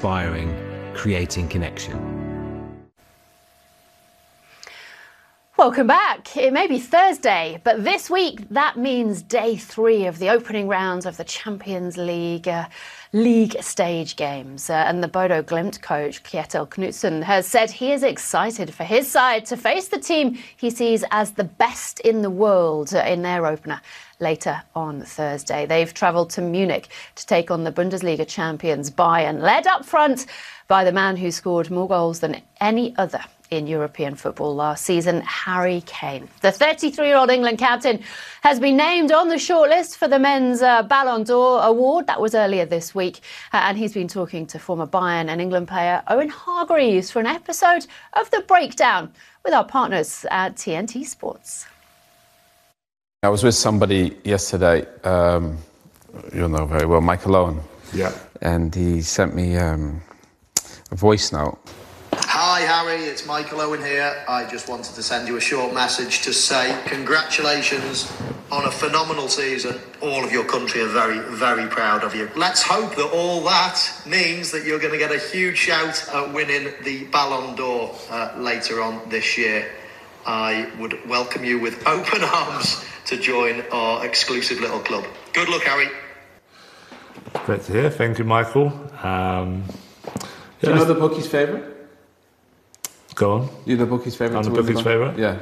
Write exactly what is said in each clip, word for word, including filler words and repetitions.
inspiring, creating connection. Welcome back. It may be Thursday, but this week that means day three of the opening rounds of the Champions League uh, league stage games. Uh, and the Bodo Glimt coach, Kjetil Knutsen, has said he is excited for his side to face the team he sees as the best in the world uh, in their opener later on Thursday. They've travelled to Munich to take on the Bundesliga champions Bayern, led up front by the man who scored more goals than any other in European football last season, Harry Kane. The thirty-three-year-old England captain has been named on the shortlist for the men's uh, Ballon d'Or award. That was earlier this week. Uh, and he's been talking to former Bayern and England player Owen Hargreaves for an episode of The Breakdown with our partners at T N T Sports. I was with somebody yesterday, um, you'll know very well, Michael Owen. Yeah. And he sent me um, a voice note. Hi Harry, it's Michael Owen here. I just wanted to send you a short message to say congratulations on a phenomenal season. All of your country are very, very proud of you. Let's hope that all that means that you're going to get a huge shout at winning the Ballon d'Or uh, later on this year. I would welcome you with open arms to join our exclusive little club. Good luck, Harry. Great to hear. Thank you, Michael. Um, Do you know the bookie's favourite? Go on. You're the bookie's favourite? I'm the bookie's favourite? Yeah.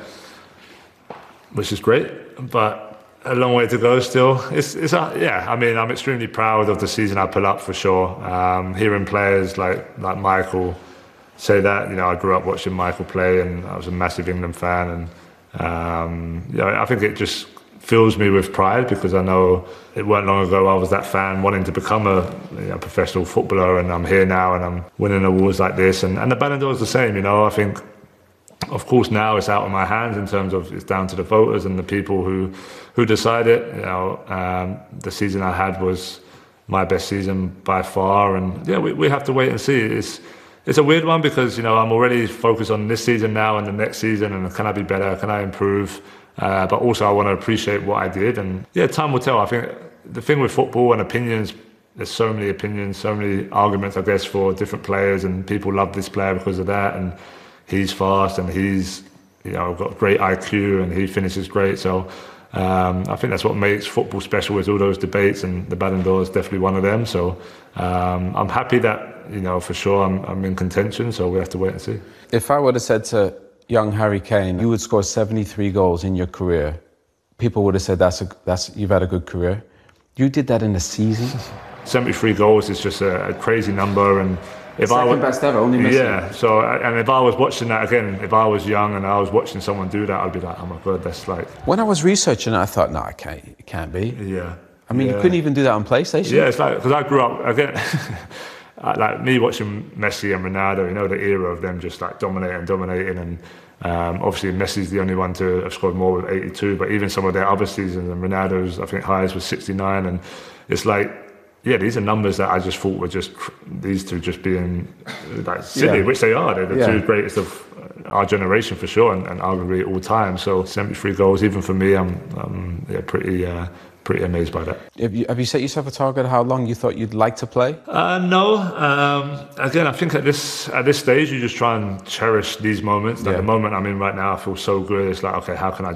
Which is great, but a long way to go still. It's, it's uh, yeah, I mean, I'm extremely proud of the season I put up for sure. Um, hearing players like, like Michael say that, you know, I grew up watching Michael play and I was a massive England fan, and um, you know, I think it just fills me with pride because I know it weren't long ago I was that fan wanting to become a you know, professional footballer, and I'm here now and I'm winning awards like this, and, and the Ballon d'Or is the same. You know, I think of course now it's out of my hands in terms of it's down to the voters and the people who who decide it. You know, um, the season I had was my best season by far, and yeah, we, we have to wait and see. It's It's a weird one because, you know, I'm already focused on this season now and the next season, and can I be better, can I improve? Uh, but also I want to appreciate what I did, and yeah, time will tell. I think the thing with football and opinions, there's so many opinions, so many arguments, I guess, for different players, and people love this player because of that, and he's fast and he's, you know, got great I Q and he finishes great. So um, I think that's what makes football special, is all those debates, and the Ballon d'Or is definitely one of them. So um, I'm happy that, you know, for sure I'm, I'm in contention, so we have to wait and see. If I would have said to young Harry Kane, you would score seventy-three goals in your career, people would have said that's a, that's you've had a good career. You did that in a season. seventy-three goals is just a, a crazy number, and if Second I was best ever, only Messi. Yeah. So and if I was watching that again, if I was young and I was watching someone do that, I'd be like, oh my god, that's like. When I was researching it, I thought, no, it can't, it can't be. Yeah. I mean, yeah. you couldn't even do that on PlayStation. Yeah, it's like because I grew up again. Like me watching Messi and Ronaldo, you know, the era of them just like dominating, dominating, and um, obviously Messi's the only one to have scored more with eighty-two. But even some of their other seasons, and Ronaldo's, I think, highest was sixty-nine, and it's like, yeah, these are numbers that I just thought were just these two just being like silly, yeah. Which they are. They're the yeah. two greatest of our generation for sure, and, and arguably all time. So seventy-three goals, even for me, I'm, I'm yeah, pretty. Uh, Pretty amazed by that. Have you, have you set yourself a target how long you thought you'd like to play? Uh, no. Um, again, I think at this at this stage, you just try and cherish these moments. Like yeah. The moment I'm in right now, I feel so good. It's like, okay, how can I